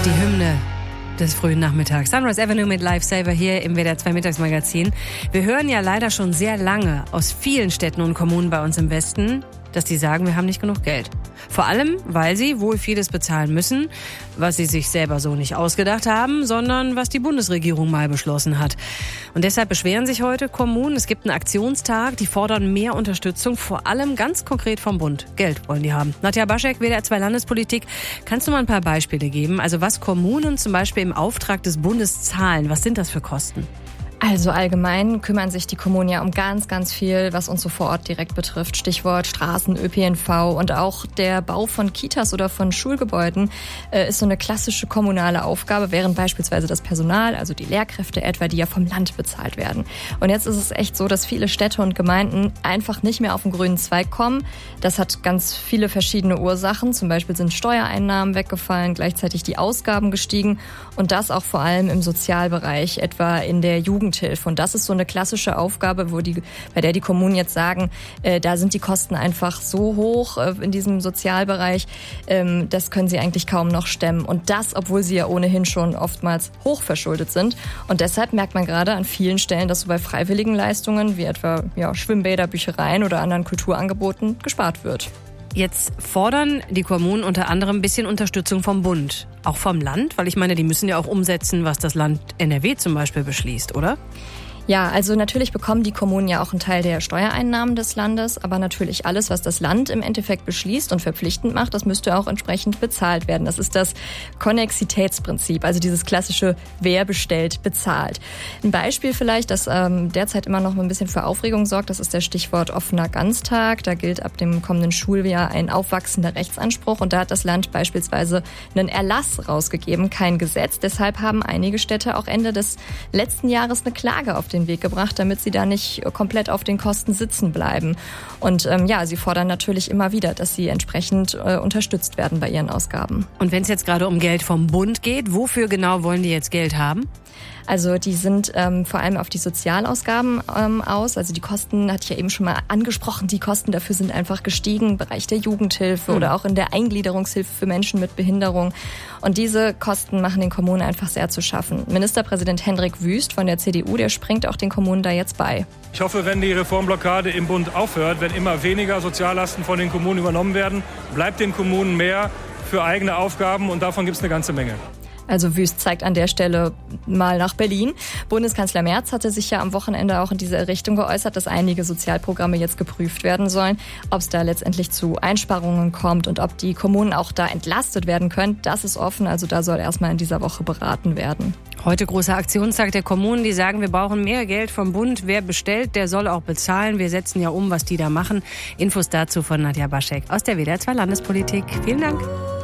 Die Hymne des frühen Nachmittags. Sunrise Avenue mit Lifesaver hier im WDR 2 Mittagsmagazin. Wir hören ja leider schon sehr lange aus vielen Städten und Kommunen bei uns im Westen, dass die sagen, wir haben nicht genug Geld. Vor allem, weil sie wohl vieles bezahlen müssen, was sie sich selber so nicht ausgedacht haben, sondern was die Bundesregierung mal beschlossen hat. Und deshalb beschweren sich heute Kommunen. Es gibt einen Aktionstag, die fordern mehr Unterstützung, vor allem ganz konkret vom Bund. Geld wollen die haben. Nadja Baschek, WDR 2 Landespolitik. Kannst du mal ein paar Beispiele geben? Also was Kommunen zum Beispiel im Auftrag des Bundes zahlen, was sind das für Kosten? Also allgemein kümmern sich die Kommunen ja um ganz, ganz viel, was uns so vor Ort direkt betrifft. Stichwort Straßen, ÖPNV und auch der Bau von Kitas oder von Schulgebäuden ist so eine klassische kommunale Aufgabe, während beispielsweise das Personal, also die Lehrkräfte etwa, die ja vom Land bezahlt werden. Und jetzt ist es echt so, dass viele Städte und Gemeinden einfach nicht mehr auf den grünen Zweig kommen. Das hat ganz viele verschiedene Ursachen. Zum Beispiel sind Steuereinnahmen weggefallen, gleichzeitig die Ausgaben gestiegen und das auch vor allem im Sozialbereich, etwa in der Jugendhilfe. Und das ist so eine klassische Aufgabe, bei der die Kommunen jetzt sagen, da sind die Kosten einfach so hoch in diesem Sozialbereich, das können sie eigentlich kaum noch stemmen. Und das, obwohl sie ja ohnehin schon oftmals hochverschuldet sind. Und deshalb merkt man gerade an vielen Stellen, dass so bei freiwilligen Leistungen, wie etwa Schwimmbäder, Büchereien oder anderen Kulturangeboten, gespart wird. Jetzt fordern die Kommunen unter anderem ein bisschen Unterstützung vom Bund. Auch vom Land, weil ich meine, die müssen ja auch umsetzen, was das Land NRW zum Beispiel beschließt, oder? Ja, also natürlich bekommen die Kommunen ja auch einen Teil der Steuereinnahmen des Landes, aber natürlich alles, was das Land im Endeffekt beschließt und verpflichtend macht, das müsste auch entsprechend bezahlt werden. Das ist das Konnexitätsprinzip, also dieses klassische, wer bestellt, bezahlt. Ein Beispiel vielleicht, das derzeit immer noch ein bisschen für Aufregung sorgt, das ist der Stichwort offener Ganztag. Da gilt ab dem kommenden Schuljahr ein aufwachsender Rechtsanspruch und da hat das Land beispielsweise einen Erlass rausgegeben, kein Gesetz. Deshalb haben einige Städte auch Ende des letzten Jahres eine Klage auf den Weg gebracht, damit sie da nicht komplett auf den Kosten sitzen bleiben. Und sie fordern natürlich immer wieder, dass sie entsprechend unterstützt werden bei ihren Ausgaben. Und wenn es jetzt gerade um Geld vom Bund geht, wofür genau wollen die jetzt Geld haben? Also die sind vor allem auf die Sozialausgaben aus. Also die Kosten, hatte ich ja eben schon mal angesprochen, die Kosten dafür sind einfach gestiegen im Bereich der Jugendhilfe oder auch in der Eingliederungshilfe für Menschen mit Behinderung. Und diese Kosten machen den Kommunen einfach sehr zu schaffen. Ministerpräsident Hendrik Wüst von der CDU, der springt auch den Kommunen da jetzt bei. Ich hoffe, wenn die Reformblockade im Bund aufhört, wenn immer weniger Soziallasten von den Kommunen übernommen werden, bleibt den Kommunen mehr für eigene Aufgaben und davon gibt es eine ganze Menge. Also Wüst zeigt an der Stelle mal nach Berlin. Bundeskanzler Merz hatte sich ja am Wochenende auch in diese Richtung geäußert, dass einige Sozialprogramme jetzt geprüft werden sollen. Ob es da letztendlich zu Einsparungen kommt und ob die Kommunen auch da entlastet werden können, das ist offen. Also da soll erstmal in dieser Woche beraten werden. Heute großer Aktionstag der Kommunen, die sagen, wir brauchen mehr Geld vom Bund. Wer bestellt, der soll auch bezahlen. Wir setzen ja um, was die da machen. Infos dazu von Nadja Baschek aus der WDR 2 Landespolitik. Vielen Dank.